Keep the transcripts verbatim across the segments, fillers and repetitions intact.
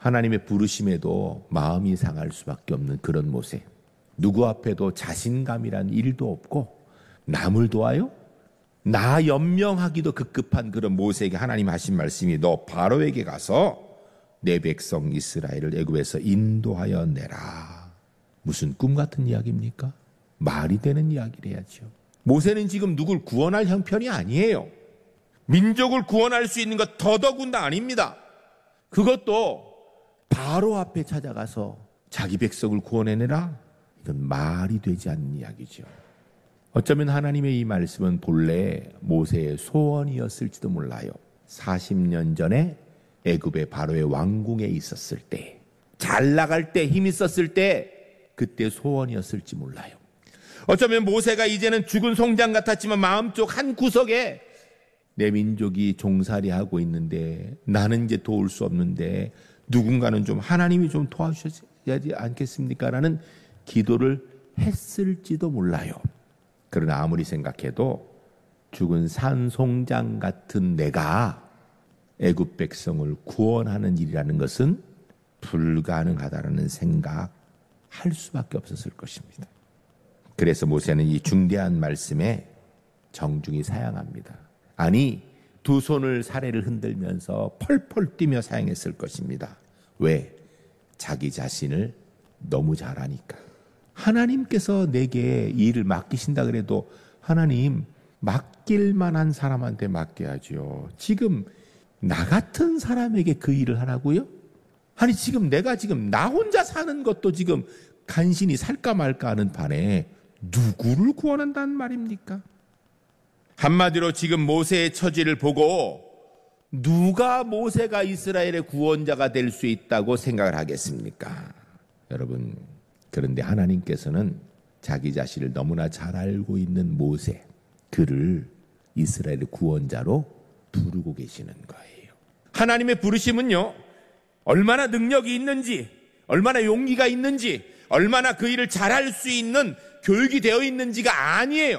하나님의 부르심에도 마음이 상할 수밖에 없는 그런 모세. 누구 앞에도 자신감이란 일도 없고 남을 도와요? 나 연명하기도 급급한 그런 모세에게 하나님 하신 말씀이 너 바로에게 가서 내 백성 이스라엘을 애굽에서 인도하여 내라. 무슨 꿈 같은 이야기입니까? 말이 되는 이야기를 해야죠. 모세는 지금 누굴 구원할 형편이 아니에요. 민족을 구원할 수 있는 것 더더군다 아닙니다. 그것도 바로 앞에 찾아가서 자기 백성을 구원해내라? 이건 말이 되지 않는 이야기죠. 어쩌면 하나님의 이 말씀은 본래 모세의 소원이었을지도 몰라요. 사십 년 전에 애굽의 바로의 왕궁에 있었을 때, 잘 나갈 때, 힘 있었을 때, 그때 소원이었을지 몰라요. 어쩌면 모세가 이제는 죽은 송장 같았지만 마음속 한 구석에 내 민족이 종살이하고 있는데 나는 이제 도울 수 없는데 누군가는 좀 하나님이 좀 도와주셔야 하지 않겠습니까? 라는 기도를 했을지도 몰라요. 그러나 아무리 생각해도 죽은 산송장 같은 내가 애굽 백성을 구원하는 일이라는 것은 불가능하다는 생각할 수밖에 없었을 것입니다. 그래서 모세는 이 중대한 말씀에 정중히 사양합니다. 아니, 두 손을 사례를 흔들면서 펄펄 뛰며 사양했을 것입니다. 왜? 자기 자신을 너무 잘 아니까. 하나님께서 내게 이 일을 맡기신다 그래도 하나님 맡길 만한 사람한테 맡겨야죠. 지금 나 같은 사람에게 그 일을 하라고요? 아니 지금 내가 지금 나 혼자 사는 것도 지금 간신히 살까 말까 하는 판에 누구를 구원한다는 말입니까? 한마디로 지금 모세의 처지를 보고 누가 모세가 이스라엘의 구원자가 될 수 있다고 생각을 하겠습니까? 여러분, 그런데 하나님께서는 자기 자신을 너무나 잘 알고 있는 모세, 그를 이스라엘의 구원자로 부르고 계시는 거예요. 하나님의 부르심은요, 얼마나 능력이 있는지, 얼마나 용기가 있는지, 얼마나 그 일을 잘할 수 있는 교육이 되어 있는지가 아니에요.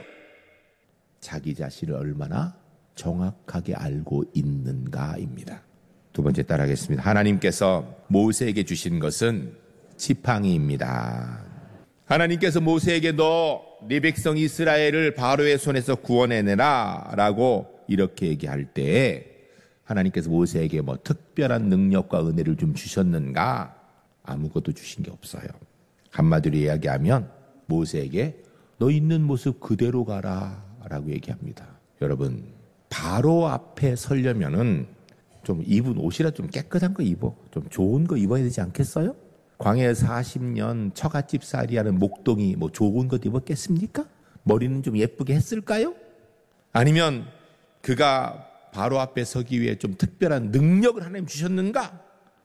자기 자신을 얼마나 정확하게 알고 있는가입니다. 두 번째 따라하겠습니다. 하나님께서 모세에게 주신 것은 지팡이입니다. 하나님께서 모세에게 너 네 백성 이스라엘을 바로의 손에서 구원해내라 라고 이렇게 얘기할 때 하나님께서 모세에게 뭐 특별한 능력과 은혜를 좀 주셨는가? 아무것도 주신 게 없어요. 한마디로 이야기하면 모세에게 너 있는 모습 그대로 가라 라고 얘기합니다. 여러분, 바로 앞에 서려면은 좀 입은 옷이라 좀 깨끗한 거 입어. 좀 좋은 거 입어야 되지 않겠어요? 광야에 사십 년 처갓집 살이 하는 목동이 뭐 좋은 것 입었겠습니까? 머리는 좀 예쁘게 했을까요? 아니면 그가 바로 앞에 서기 위해 좀 특별한 능력을 하나님 주셨는가?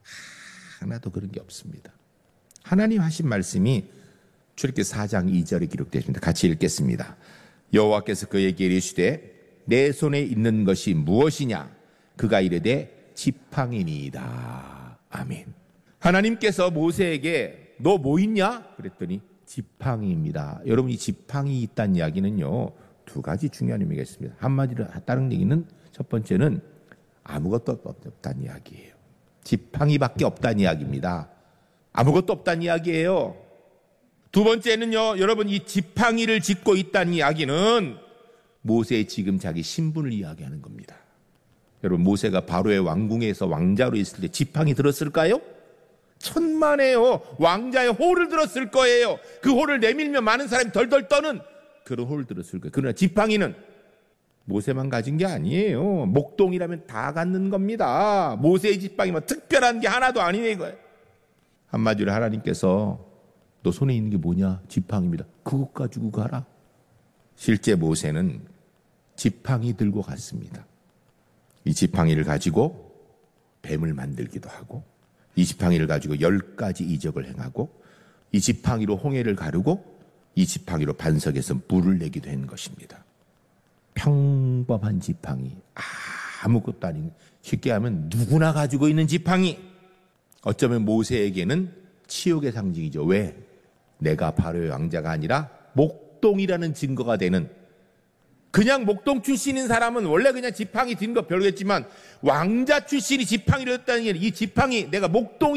하나도 그런 게 없습니다. 하나님 하신 말씀이 출애굽기 사 장 이 절에 기록되어 있습니다. 같이 읽겠습니다. 여호와께서 그에게 이르시되 내 손에 있는 것이 무엇이냐? 그가 이르되 지팡이니이다. 아멘. 하나님께서 모세에게 너 뭐 있냐? 그랬더니 지팡이입니다. 여러분, 이 지팡이 있다는 이야기는요, 두 가지 중요한 의미가 있습니다. 한마디로 다른 얘기는 첫 번째는 아무것도 없다는 이야기예요. 지팡이밖에 없다는 이야기입니다. 아무것도 없다는 이야기예요. 두 번째는요, 여러분, 이 지팡이를 짚고 있다는 이야기는 모세의 지금 자기 신분을 이야기하는 겁니다. 여러분, 모세가 바로의 왕궁에서 왕자로 있을 때 지팡이 들었을까요? 천만에요. 왕자의 호를 들었을 거예요. 그 호를 내밀면 많은 사람이 덜덜 떠는 그런 호를 들었을 거예요. 그러나 지팡이는 모세만 가진 게 아니에요. 목동이라면 다 갖는 겁니다. 모세의 지팡이만 특별한 게 하나도 아니네 이거예요. 한마디로 하나님께서 너 손에 있는 게 뭐냐? 지팡이입니다. 그것 가지고 가라. 실제 모세는 지팡이 들고 갔습니다. 이 지팡이를 가지고 뱀을 만들기도 하고, 이 지팡이를 가지고 열 가지 이적을 행하고, 이 지팡이로 홍해를 가르고, 이 지팡이로 반석에서 물을 내기도 한 것입니다. 평범한 지팡이, 아무것도 아닌, 쉽게 하면 누구나 가지고 있는 지팡이. 어쩌면 모세에게는 치욕의 상징이죠. 왜? 내가 바로의 왕자가 아니라 목동이라는 증거가 되는, 그냥 목동 출신인 사람은 원래 그냥 지팡이 든 거 별로겠지만 왕자 출신이 지팡이를 했다는 게 이 지팡이 내가 목동